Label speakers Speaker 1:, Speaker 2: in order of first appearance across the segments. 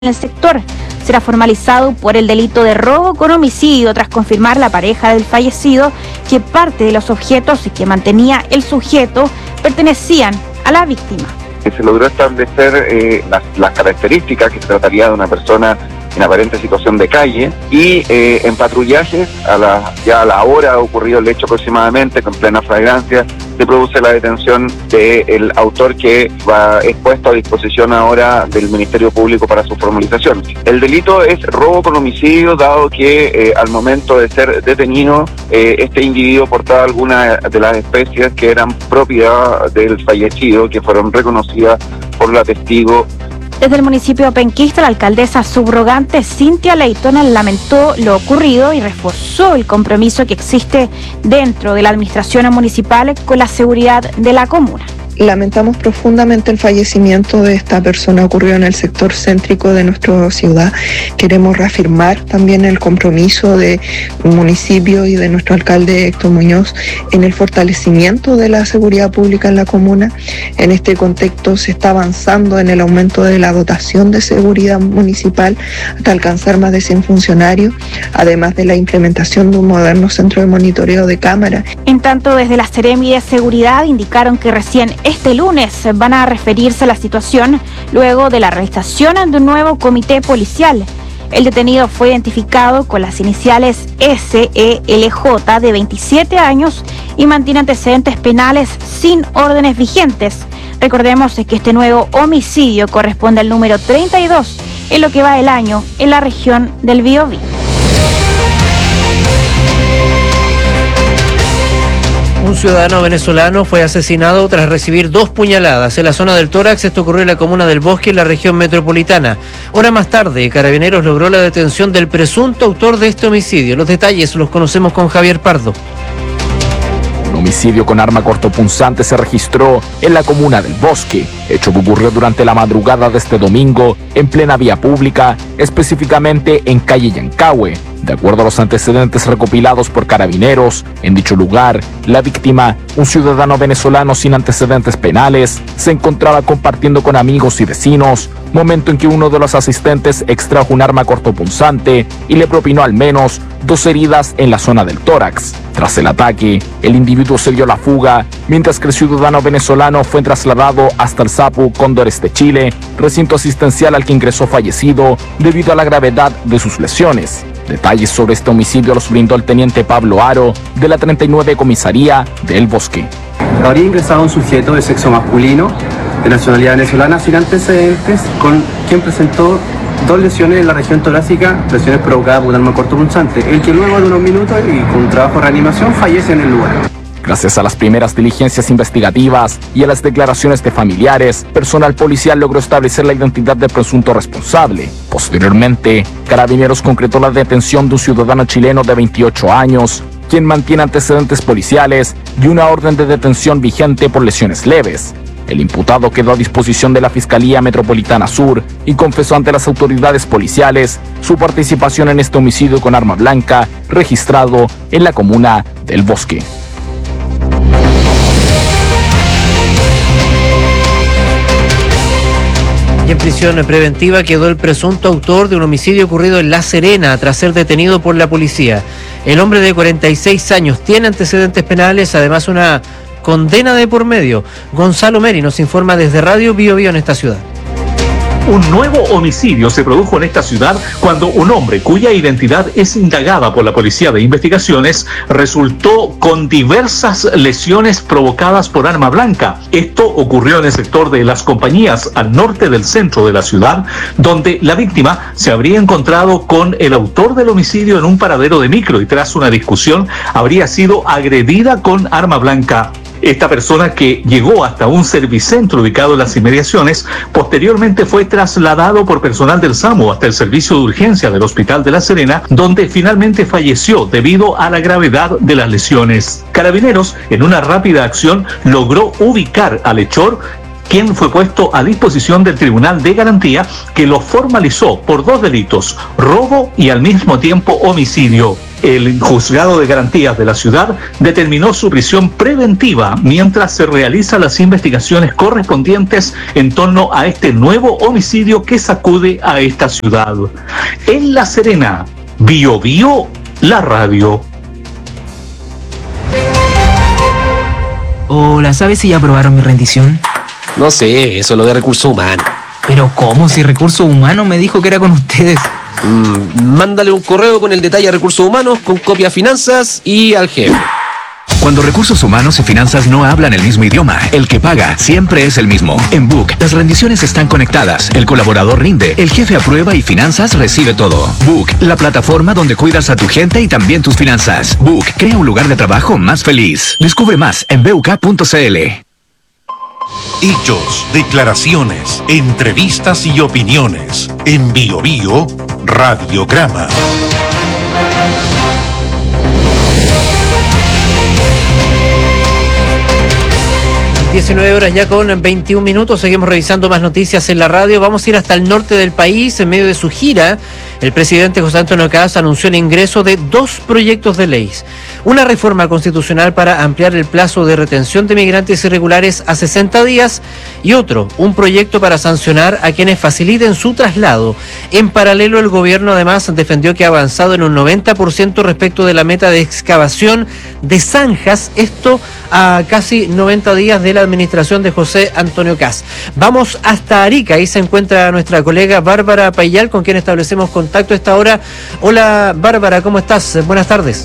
Speaker 1: en el sector. Será formalizado por el delito de robo con homicidio tras confirmar la pareja del fallecido que parte de los objetos que mantenía el sujeto pertenecían a la víctima.
Speaker 2: Se logró establecer las características, que se trataría de una persona en aparente situación de calle, y en patrullajes, a la hora ocurrido el hecho aproximadamente, con plena flagrancia, se produce la detención del autor, que va expuesto a disposición ahora del Ministerio Público para su formalización. El delito es robo con homicidio, dado que al momento de ser detenido, este individuo portaba algunas de las especies que eran propiedad del fallecido, que fueron reconocidas por la testigo.
Speaker 1: Desde el municipio penquista, la alcaldesa subrogante Cintia Leitona lamentó lo ocurrido y reforzó el compromiso que existe dentro de la administración municipal con la seguridad de la comuna.
Speaker 3: Lamentamos profundamente el fallecimiento de esta persona, ocurrió en el sector céntrico de nuestra ciudad. Queremos reafirmar también el compromiso del municipio y de nuestro alcalde Héctor Muñoz en el fortalecimiento de la seguridad pública en la comuna. En este contexto se está avanzando en el aumento de la dotación de seguridad municipal hasta alcanzar más de 100 funcionarios, además de la implementación de un moderno centro de monitoreo de cámaras.
Speaker 1: En tanto, desde la Seremi de Seguridad indicaron que recién este lunes van a referirse a la situación luego de la realización de un nuevo comité policial. El detenido fue identificado con las iniciales SELJ, de 27 años, y mantiene antecedentes penales sin órdenes vigentes. Recordemos que este nuevo homicidio corresponde al número 32 en lo que va del año en la región del Biobío.
Speaker 4: Un ciudadano venezolano fue asesinado tras recibir 2 puñaladas en la zona del tórax. Esto ocurrió en la comuna del Bosque, en la región metropolitana. Hora más tarde, Carabineros logró la detención del presunto autor de este homicidio. Los detalles los conocemos con Javier Pardo.
Speaker 5: Un homicidio con arma cortopunzante se registró en la comuna del Bosque, hecho que ocurrió durante la madrugada de este domingo en plena vía pública, específicamente en calle Yancahue. De acuerdo a los antecedentes recopilados por Carabineros, en dicho lugar, la víctima, un ciudadano venezolano sin antecedentes penales, se encontraba compartiendo con amigos y vecinos, momento en que uno de los asistentes extrajo un arma cortopunzante y le propinó al menos 2 heridas en la zona del tórax. Tras el ataque, el individuo se dio la fuga, mientras que el ciudadano venezolano fue trasladado hasta el SAPU Cóndores de Chile, recinto asistencial al que ingresó fallecido debido a la gravedad de sus lesiones. Detalles sobre este homicidio los brindó el teniente Pablo Aro, de la 39 Comisaría del Bosque.
Speaker 6: Habría ingresado un sujeto de sexo masculino, de nacionalidad venezolana, sin antecedentes, con quien presentó 2 lesiones en la región torácica, lesiones provocadas por un arma cortopunzante, el que luego de unos minutos y con un trabajo de reanimación fallece en el lugar.
Speaker 5: Gracias a las primeras diligencias investigativas y a las declaraciones de familiares, personal policial logró establecer la identidad del presunto responsable. Posteriormente, Carabineros concretó la detención de un ciudadano chileno de 28 años, quien mantiene antecedentes policiales y una orden de detención vigente por lesiones leves. El imputado quedó a disposición de la Fiscalía Metropolitana Sur y confesó ante las autoridades policiales su participación en este homicidio con arma blanca registrado en la comuna del Bosque.
Speaker 4: En prisión preventiva quedó el presunto autor de un homicidio ocurrido en La Serena tras ser detenido por la policía. El hombre de 46 años tiene antecedentes penales, además una condena de por medio. Gonzalo Meri nos informa desde Radio Biobío en esta ciudad.
Speaker 7: Un nuevo homicidio se produjo en esta ciudad cuando un hombre cuya identidad es indagada por la Policía de Investigaciones resultó con diversas lesiones provocadas por arma blanca. Esto ocurrió en el sector de Las Compañías, al norte del centro de la ciudad, donde la víctima se habría encontrado con el autor del homicidio en un paradero de micro y tras una discusión habría sido agredida con arma blanca. Esta persona, que llegó hasta un servicentro ubicado en las inmediaciones, posteriormente fue trasladado por personal del SAMU hasta el servicio de urgencia del Hospital de La Serena, donde finalmente falleció debido a la gravedad de las lesiones. Carabineros, en una rápida acción, logró ubicar al hechor, quien fue puesto a disposición del Tribunal de Garantía, que lo formalizó por 2 delitos, robo y al mismo tiempo homicidio. el juzgado de garantías de la ciudad determinó su prisión preventiva mientras se realizan las investigaciones correspondientes en torno a este nuevo homicidio que sacude a esta ciudad. En La Serena, Bio Bio, la radio.
Speaker 8: Hola, ¿sabes si ya aprobaron mi rendición?
Speaker 9: No sé, eso es lo de recursos humanos.
Speaker 8: Pero ¿cómo? Si Recursos Humanos me dijo que era con ustedes.
Speaker 9: Mándale un correo con el detalle a Recursos Humanos, con copia a Finanzas y al jefe.
Speaker 10: Cuando Recursos Humanos y Finanzas no hablan el mismo idioma, el que paga siempre es el mismo. En Book, las rendiciones están conectadas, el colaborador rinde, el jefe aprueba y Finanzas recibe todo. Book, la plataforma donde cuidas a tu gente y también tus finanzas. Book, crea un lugar de trabajo más feliz. Descubre más en buk.cl.
Speaker 11: Hechos, declaraciones, entrevistas y opiniones. En Bio Bio, Radiograma.
Speaker 4: 19 horas ya con 21 minutos, seguimos revisando más noticias en la radio. Vamos a ir hasta el norte del país. En medio de su gira, el presidente José Antonio Kast anunció el ingreso de 2 proyectos de ley. Una reforma constitucional para ampliar el plazo de retención de migrantes irregulares a 60 días y otro, un proyecto para sancionar a quienes faciliten su traslado. En paralelo, el gobierno además defendió que ha avanzado en un 90% respecto de la meta de excavación de zanjas, esto a casi 90 días de la administración de José Antonio Kast. Vamos hasta Arica, ahí se encuentra nuestra colega Bárbara Payal, con quien establecemos contacto a esta hora. Hola Bárbara, ¿cómo estás? Buenas tardes.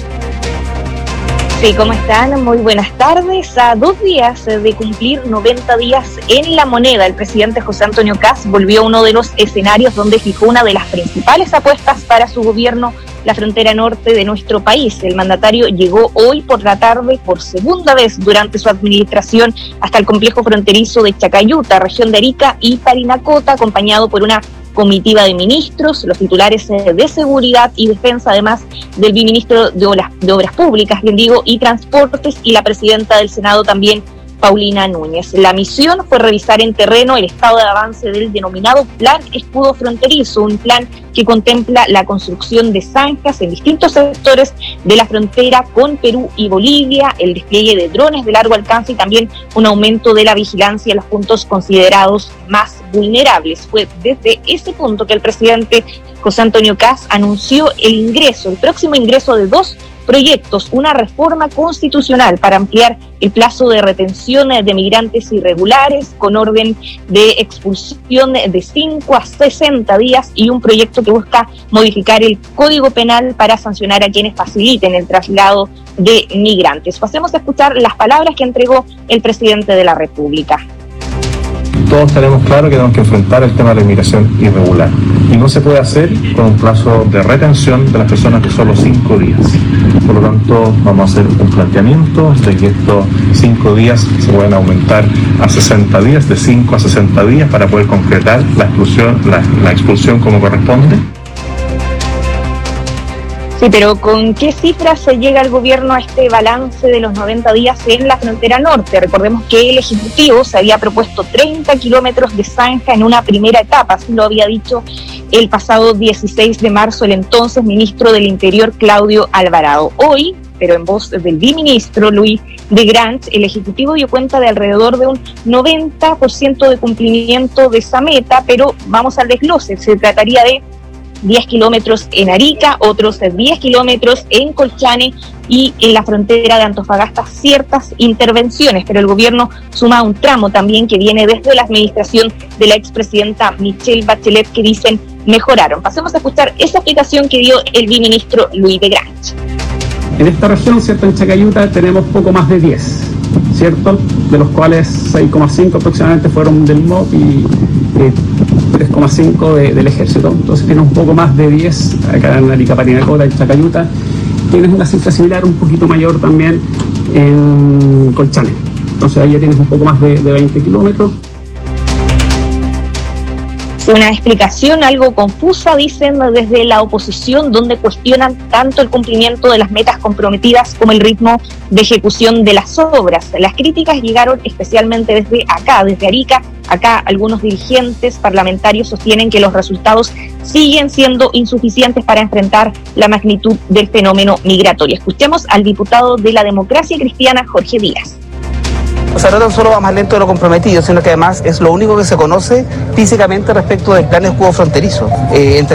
Speaker 12: Sí, ¿cómo están? Muy buenas tardes. A 2 días de cumplir 90 días en La Moneda, el presidente José Antonio Kast volvió a uno de los escenarios donde fijó una de las principales apuestas para su gobierno, la frontera norte de nuestro país. El mandatario llegó hoy por la tarde, por segunda vez durante su administración, hasta el complejo fronterizo de Chacayuta, región de Arica y Parinacota, acompañado por una comitiva de ministros, los titulares de Seguridad y Defensa, además del viceministro de Obras Públicas, bien digo, y Transportes, y la presidenta del Senado también, Paulina Núñez. La misión fue revisar en terreno el estado de avance del denominado Plan Escudo Fronterizo, un plan que contempla la construcción de zanjas en distintos sectores de la frontera con Perú y Bolivia, el despliegue de drones de largo alcance y también un aumento de la vigilancia en los puntos considerados más vulnerables. Fue desde ese punto que el presidente José Antonio Kast anunció el próximo ingreso de 2 proyectos, una reforma constitucional para ampliar el plazo de retención de migrantes irregulares con orden de expulsión de 5 a 60 días y un proyecto que busca modificar el Código Penal para sancionar a quienes faciliten el traslado de migrantes. Pasemos a escuchar las palabras que entregó el presidente de la República.
Speaker 13: Todos tenemos claro que tenemos que enfrentar el tema de la inmigración irregular y no se puede hacer con un plazo de retención de las personas de solo 5 días. Por lo tanto, vamos a hacer un planteamiento de que estos 5 días se pueden aumentar a 60 días, de 5 a 60 días, para poder concretar la expulsión como corresponde.
Speaker 12: Sí, pero ¿con qué cifras se llega el gobierno a este balance de los 90 días en la frontera norte? Recordemos que el Ejecutivo se había propuesto 30 kilómetros de zanja en una primera etapa, así lo había dicho el pasado 16 de marzo el entonces ministro del Interior, Claudio Alvarado. Hoy, pero en voz del viceministro Luis de Grant, el Ejecutivo dio cuenta de alrededor de un 90% de cumplimiento de esa meta, pero vamos al desglose. Se trataría de 10 kilómetros en Arica, otros 10 kilómetros en Colchane y en la frontera de Antofagasta ciertas intervenciones, pero el gobierno suma un tramo también que viene desde la administración de la expresidenta Michelle Bachelet, que dicen mejoraron. Pasemos a escuchar esa explicación que dio el viceministro Luis de Grant.
Speaker 6: En esta región, ¿cierto? En Chacayuta tenemos poco más de 10, ¿cierto? De los cuales 6,5 aproximadamente fueron del MOP y 3,5 del Ejército. Entonces tienes un poco más de 10 acá en Arica, Parinacota, en Chacayuta. Tienes una cifra similar, un poquito mayor también en Colchane. Entonces ahí ya tienes un poco más de 20 kilómetros.
Speaker 12: Una explicación algo confusa, dicen desde la oposición, donde cuestionan tanto el cumplimiento de las metas comprometidas como el ritmo de ejecución de las obras. Las críticas llegaron especialmente desde acá, desde Arica, Acá algunos dirigentes parlamentarios sostienen que los resultados siguen siendo insuficientes para enfrentar la magnitud del fenómeno migratorio. Escuchemos al diputado de la Democracia Cristiana, Jorge Díaz.
Speaker 14: O sea, no tan solo va más lento de lo comprometido, sino que además es lo único que se conoce físicamente respecto del plan de escudo fronterizo.